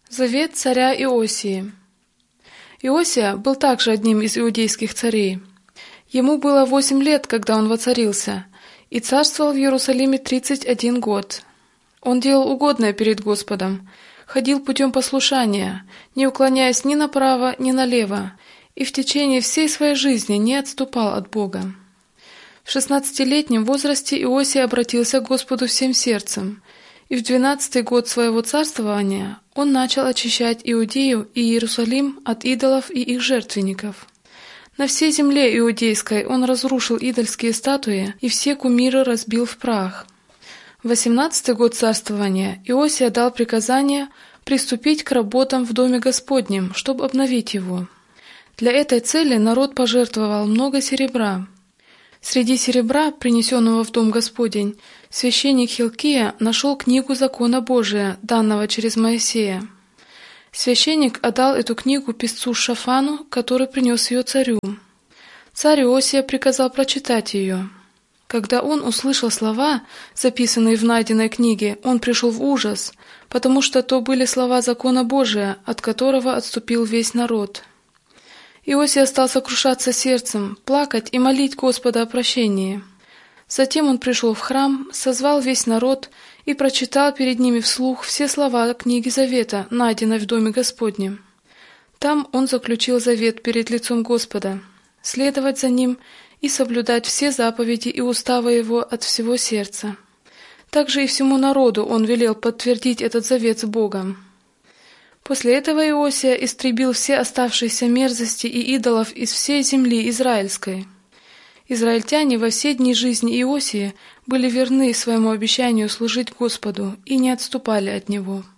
Завет царя Иосии. Иосия был также одним из иудейских царей. Ему было 8 лет, когда он воцарился, и царствовал в Иерусалиме 31 год. Он делал угодное перед Господом, ходил путем послушания, не уклоняясь ни направо, ни налево, и в течение всей своей жизни не отступал от Бога. В 16-летнем возрасте Иосия обратился к Господу всем сердцем, и в 12-й год своего царствования он начал очищать Иудею и Иерусалим от идолов и их жертвенников. На всей земле иудейской он разрушил идольские статуи и все кумиры разбил в прах. В 18-й год царствования Иосия дал приказание приступить к работам в Доме Господнем, чтобы обновить его. Для этой цели народ пожертвовал много серебра. Среди серебра, принесенного в Дом Господень, священник Хилкия нашел книгу Закона Божия, данного через Моисея. Священник отдал эту книгу писцу Шафану, который принес ее царю. Царь Иосия приказал прочитать ее. Когда он услышал слова, записанные в найденной книге, он пришел в ужас, потому что то были слова Закона Божия, от которого отступил весь народ. Иосия стал сокрушаться сердцем, плакать и молить Господа о прощении. Затем он пришел в храм, созвал весь народ и прочитал перед ними вслух все слова книги Завета, найденной в Доме Господнем. Там он заключил завет перед лицом Господа, следовать за ним и соблюдать все заповеди и уставы его от всего сердца. Также и всему народу он велел подтвердить этот завет с Богом. После этого Иосия истребил все оставшиеся мерзости и идолов из всей земли израильской. Израильтяне во все дни жизни Иосии были верны своему обещанию служить Господу и не отступали от него.